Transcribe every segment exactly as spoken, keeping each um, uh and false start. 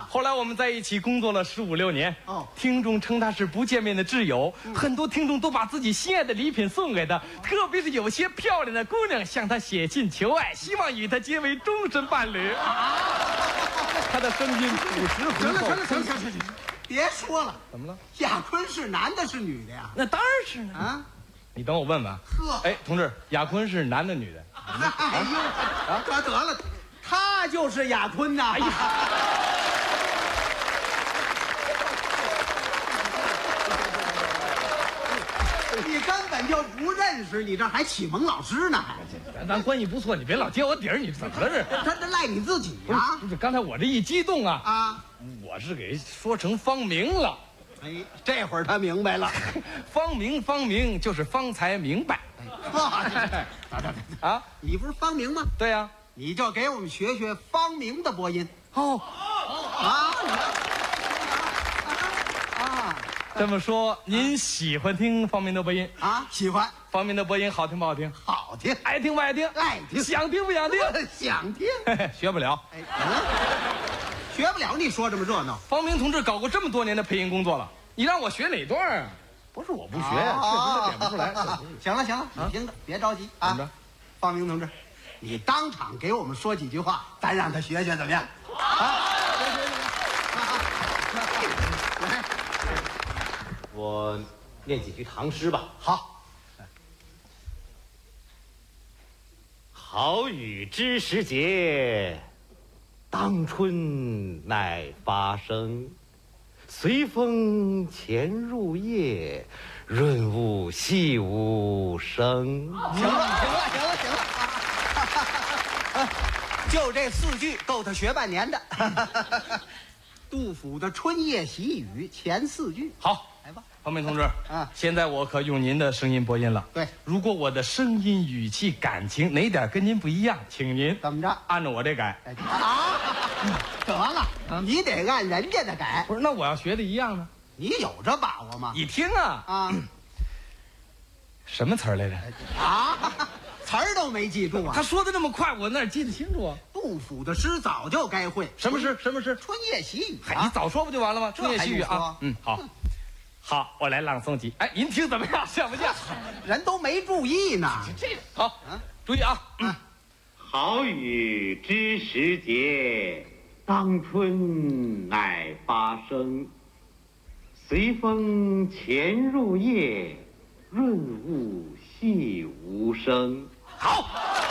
后来我们在一起工作了十五六年。哦，听众称他是不见面的挚友，嗯、很多听众都把自己心爱的礼品送给他，特别是有些漂亮的姑娘向他写信求爱，希望与他结为终身伴侣。啊、他的声音朴实浑厚。 行了行了行了行了行了，别说了。 怎么了？ 亚坤是男的，是女的呀？ 那当然是呢。啊，你等我问问。呵，哎，同志，亚坤是男的女的？ 哎呦，啊，得得了，他就是亚坤呐！哎呀，你根本就不认识，你这还启蒙老师呢？ 咱咱关系不错，你别老揭我底儿，你怎么了这？ 他这赖你自己呀！ 不是，刚才我这一激动啊啊，我是给说成方明了。 哎，这会儿他明白了， 方明方明就是方才明白。 啊，你不是方明吗？ 对呀， 你就给我们学学方明的播音。哦，啊啊，这么说您喜欢听方明的播音啊？喜欢。 方明的播音好听不好听？ 好听。 爱听不爱听？ 爱听。 想听不想听？ 想听。 学不了。哎， 学不了，你说这么热闹。 方明同志搞过这么多年的配音工作了，你让我学哪段啊？不是我不学，确实点不出来。 行了行了，你听着，别着急啊。方明同志，你当场给我们说几句话，咱让他学学怎么样？啊， 来，我念几句唐诗吧。 好。 好雨知时节，当春乃发生。随风潜入夜，润物细无声。 行了，行了，行了，行了，就这四句够他学半年的。杜甫的《春夜喜雨》前四句。 好，来吧，方明同志。啊，现在我可用您的声音播音了。 对， 如果我的声音、语气、感情哪点跟您不一样，请您怎么着， 按照我这改。 啊，得了，你得按人家的改。 不是，那我要学的一样呢？ 你有这把握吗？ 你听啊啊，什么词儿来着？ 啊，词儿都没记住啊！ 他说的那么快，我哪记得清楚啊？ 杜甫的诗早就该会。 什么诗？什么诗？ 春夜喜雨。 嗨，你早说不就完了吗？春夜喜雨啊。嗯，好，好，我来朗诵几。哎，您听怎么样？像不像？ 人都没注意呢。 这好，注意啊。嗯， 好雨知时节，当春乃发生。随风潜入夜，润物细无声。 好。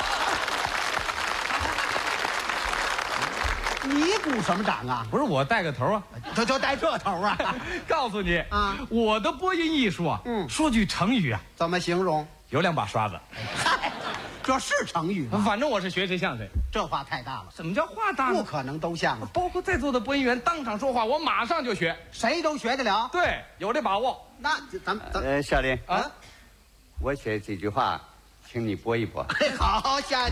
你鼓什么掌啊？ 不是我带个头啊， 就就带这头啊！ 告诉你啊，我的播音艺术啊，嗯，说句成语啊， 怎么形容？ 有两把刷子。 嗨，这是成语吗？ 反正我是学谁像谁。 这话太大了。 什么叫话大？ 不可能都像啊！ 包括在座的播音员当场说话，我马上就学， 谁都学得了。 对，有这把握。 那咱咱呃，小林啊， 我写几句话，请你播一播。 好，下去。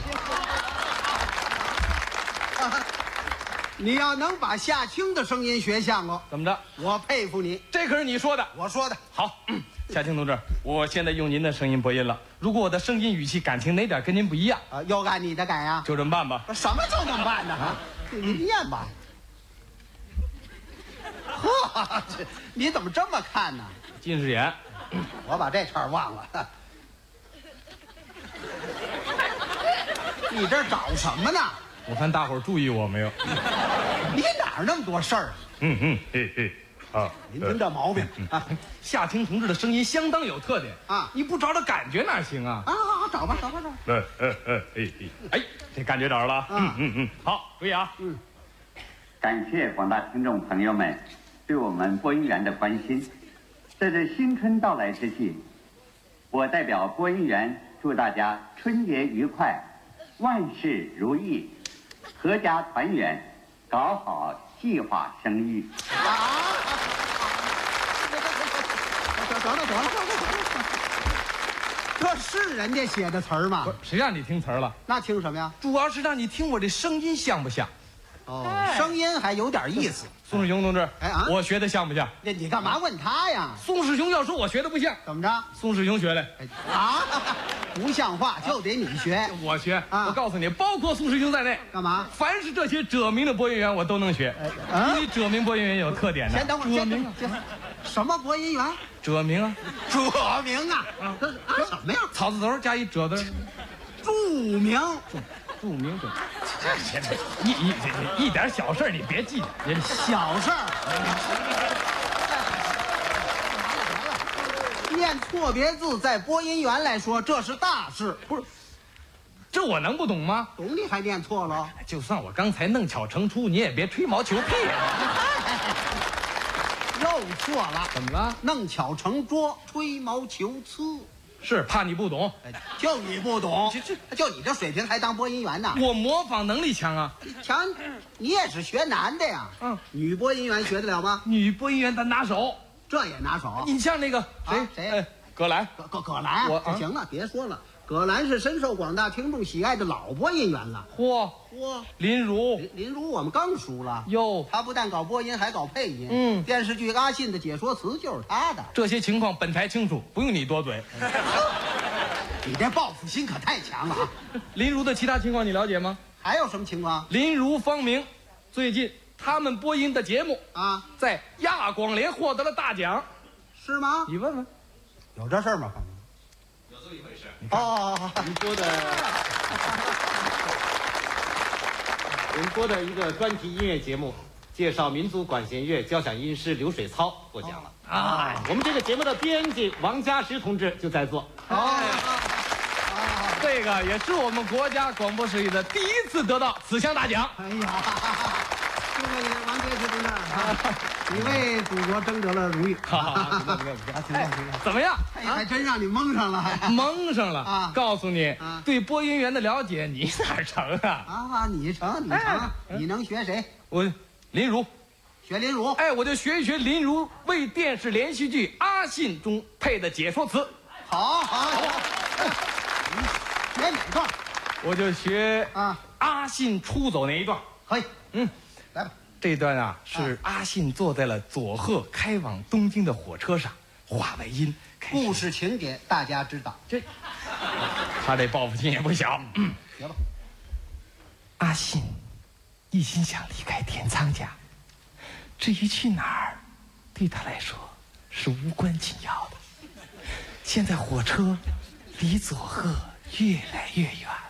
你要能把夏青的声音学像哦， 怎么着？ 我佩服你。 这可是你说的， 我说的。 好，嗯、夏青同志，我现在用您的声音播音了。如果我的声音、语气、感情哪点跟您不一样， 啊，又按你的改呀？ 就这么办吧。 什么就这么办呢？啊，你念吧。呵，这你怎么这么看呢？ 近视眼。 我把这茬忘了。你这找什么呢？ 我看大伙儿注意我没有？ 你哪儿那么多事儿啊？ 嗯嗯嘿嘿，啊， 您您这毛病啊！ 夏青同志的声音相当有特点啊， 你不找找感觉哪行啊？ 啊，好好找吧，找吧，找吧。 哎哎哎哎哎，这感觉找着了。嗯嗯嗯，好，注意啊。 嗯，感谢广大听众朋友们对我们播音员的关心。在这新春到来之际，我代表播音员祝大家春节愉快，万事如意。阖家团圆，搞好计划生育。 啊！得了得了，这是人家写的词儿吗？ 不是，谁让你听词儿了？ 那听什么呀？ 主要是让你听我这声音像不像？ 哦，声音还有点意思。 宋世雄同志， 哎啊， 我学的像不像？ 那你干嘛问他呀？ 宋世雄要说我学的不像， 怎么着？ 宋世雄学的。 啊，不像话，就得你学。 我学啊！ 我告诉你，包括宋世雄在内， 干嘛？ 凡是这些者名的播音员，我都能学。 啊， 因为者名播音员有特点的。 先等会儿， 者名啊， 什么播音员？ 者名啊， 者名啊，啊，这是啊什么呀？ 草字头加一者字， 著名。 著名者，这这一一这一点小事你别计较，别小事儿。念错别字，在播音员来说，这是大事。 不是，这我能不懂吗？ 懂你还念错了？ 就算我刚才弄巧成拙，你也别吹毛求疵呀。 又错了， 怎么了？ 弄巧成拙，吹毛求疵。 是怕你不懂， 就你不懂， 这这就你这水平还当播音员呢？ 我模仿能力强啊。 强，你也是学男的呀？ 嗯， 女播音员学得了吗？ 女播音员咱拿手， 这也拿手。 你像那个谁啊谁哎葛兰， 葛葛葛兰， 我啊行了，别说了。葛兰是深受广大听众喜爱的老播音员了。 嚯， 嚯， 林如林林如我们更熟了。 哟， 他不但搞播音，还搞配音。 嗯电视剧《阿信》的解说词就是他的。 这些情况本台清楚，不用你多嘴。 你这报复心可太强了啊！ 林如的其他情况你了解吗？ 还有什么情况林如、方明，最近他们播音的节目啊？ 在亚广联获得了大奖， 是吗？ 你问问， 有这事儿吗？反正有这么一回事。 哦哦哦， 您播的，您播的一个专题音乐节目，介绍民族管弦乐交响音师刘水操获奖了啊！我们这个节目的编辑王家石同志就在座。 哦， 这个也是我们国家广播事业的第一次得到此项大奖。 哎呀，祝贺你，王杰石同志啊！你为祖国争得了荣誉。 好好好，不不不，哎，怎么样？ 哎，还真让你蒙上了，还蒙上了啊告诉你啊， 对播音员的了解，你哪儿成啊？ 啊！你成，你成，你能学谁？ 我林如， 学林如。 哎，我就学一学林如为电视连续剧《阿信》中配的解说词。 好，好，好。你学哪段？ 我就学啊， 阿信出走那一段。 可以。 嗯， 来吧。 这段啊是阿信坐在了佐贺开往东京的火车上，话外音开始故事情节大家知道。 这，他这报复心也不小。嗯， 学吧。 阿信一心想离开田仓家，至于去哪儿，对他来说是无关紧要的。现在火车离佐贺越来越远